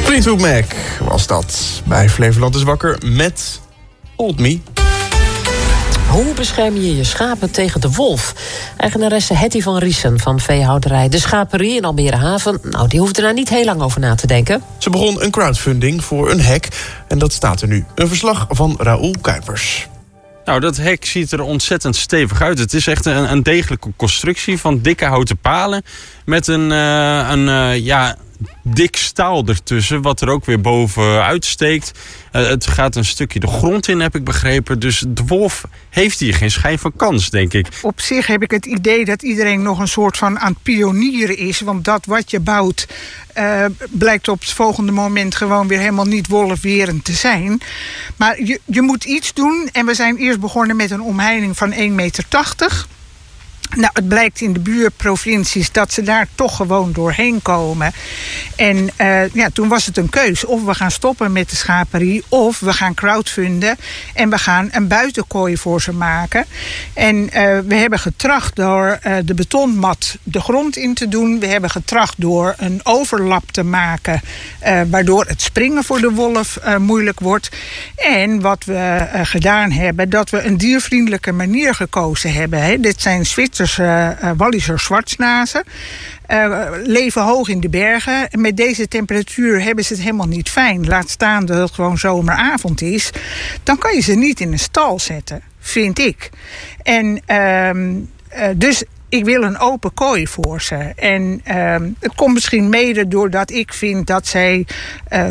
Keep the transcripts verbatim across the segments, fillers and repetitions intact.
Fleetwood Mac was dat. Bij Flevoland is wakker met Hold Me. Hoe bescherm je je schapen tegen de wolf? Eigenaresse Hetty van Riesen van veehouderij De Schaperie in Almere Haven. Nou, die hoeft er nou niet heel lang over na te denken. Ze begon een crowdfunding voor een hek en dat staat er nu. Een verslag van Raoul Kuipers. Nou, dat hek ziet er ontzettend stevig uit. Het is echt een, een degelijke constructie van dikke houten palen met een, uh, een uh, ja, dik staal ertussen, wat er ook weer bovenuit steekt. Uh, het gaat een stukje de grond in, heb ik begrepen. Dus de wolf heeft hier geen schijn van kans, denk ik. Op zich heb ik het idee dat iedereen nog een soort van aan het pionieren is. Want dat wat je bouwt uh, blijkt op het volgende moment gewoon weer helemaal niet wolfwerend te zijn. Maar je, je moet iets doen. En we zijn eerst begonnen met een omheining van één meter tachtig. Nou, het blijkt in de buurprovincies dat ze daar toch gewoon doorheen komen. En uh, ja, toen was het een keus. Of we gaan stoppen met de schaperie, of we gaan crowdfunden en we gaan een buitenkooi voor ze maken. En uh, we hebben getracht door uh, de betonmat de grond in te doen. We hebben getracht door een overlap te maken, uh, waardoor het springen voor de wolf uh, moeilijk wordt. En wat we uh, gedaan hebben, dat we een diervriendelijke manier gekozen hebben. Hè. Dit zijn Zwitserse Uh, uh, Walliser zwartsnazen. Uh, leven hoog in de bergen. En met deze temperatuur hebben ze het helemaal niet fijn. Laat staan dat het gewoon zomeravond is. Dan kan je ze niet in een stal zetten, vind ik. En uh, uh, dus ik wil een open kooi voor ze. En uh, het komt misschien mede doordat ik vind dat zij uh,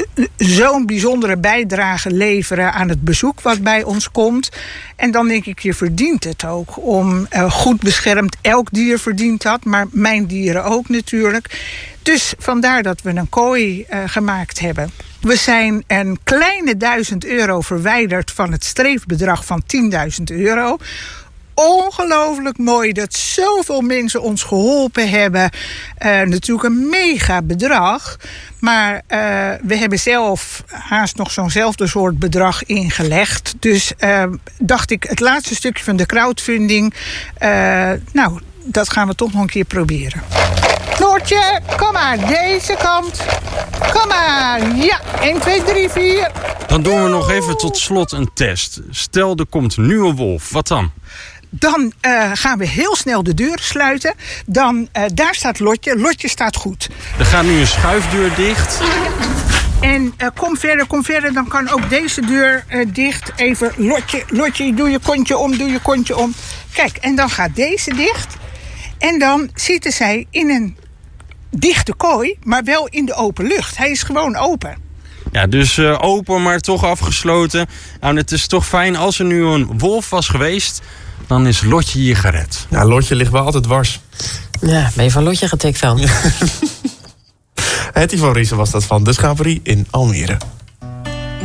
zo'n bijzondere bijdrage leveren aan het bezoek wat bij ons komt. En dan denk ik, je verdient het ook om uh, goed beschermd. Elk dier verdient dat, maar mijn dieren ook natuurlijk. Dus vandaar dat we een kooi uh, gemaakt hebben. We zijn een kleine duizend euro verwijderd van het streefbedrag van tienduizend euro. Ongelooflijk mooi dat zoveel mensen ons geholpen hebben. Uh, natuurlijk een mega bedrag. Maar uh, we hebben zelf haast nog zo'nzelfde soort bedrag ingelegd. Dus uh, dacht ik, het laatste stukje van de crowdfunding, Uh, nou, dat gaan we toch nog een keer proberen. Noortje, kom maar, deze kant. Kom maar, ja, één, twee, drie, vier. Dan doen we nog even tot slot een test. Stel, er komt nu een wolf, wat dan? Dan uh, gaan we heel snel de deur sluiten. Dan, uh, daar staat Lotje. Lotje staat goed. Er gaat nu een schuifdeur dicht. En uh, kom verder, kom verder. Dan kan ook deze deur uh, dicht. Even, Lotje, Lotje, doe je kontje om, doe je kontje om. Kijk, en dan gaat deze dicht. En dan zitten zij in een dichte kooi, maar wel in de open lucht. Hij is gewoon open. Ja, dus uh, open, maar toch afgesloten. Nou, het is toch fijn als er nu een wolf was geweest, dan is Lotje hier gered. Nou, Lotje ligt wel altijd dwars. Ja, ben je van Lotje getikt dan? Hetty van Riesen was dat van De Schaperie in Almere.